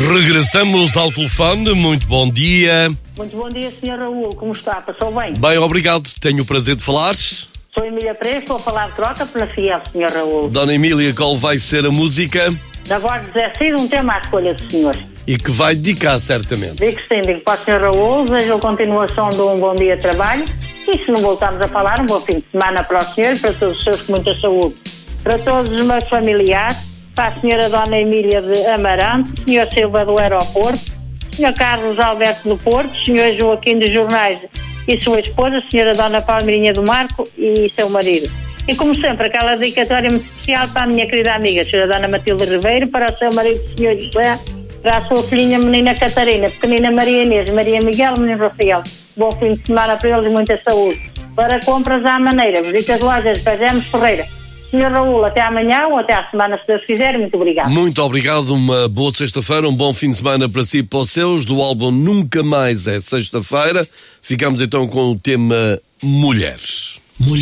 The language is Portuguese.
Regressamos ao telefone, muito bom dia. Muito bom dia, Sr. Raul, como está? Passou bem? Bem, obrigado, tenho o prazer de falar. Sou Emília Pereira, estou a falar de troca pela fiel, Sr. Raul. Dona Emília, qual vai ser a música? Da Guarda José Cid, um tema à escolha do senhor. E que vai dedicar, certamente. Digo que sim, digo para o Sr. Raul, desejo a continuação de um bom dia de trabalho e se não voltarmos a falar, um bom fim de semana para o senhor e para todos os seus com muita saúde. Para todos os meus familiares, para a senhora Dona Emília de Amarante, senhor Silva do Aeroporto, senhor Carlos Alberto do Porto, senhor Joaquim dos Jornais e sua esposa, senhora Dona Palmeirinha do Marco e seu marido. E como sempre, aquela dedicatória muito especial para a minha querida amiga, senhora Dona Matilde Ribeiro, para o seu marido, senhor José, para a sua filhinha, menina Catarina, pequenina Maria Inês, Maria Miguel, menino Rafael. Bom fim de semana para eles e muita saúde. Para compras à maneira, visitas lojas de Pajemos Ferreira. Senhor Raul, até amanhã ou até à semana, se Deus quiser. Muito obrigado. Muito obrigado, uma boa sexta-feira, um bom fim de semana para si e para os seus. Do álbum Nunca Mais é Sexta-feira. Ficamos então com o tema Mulheres.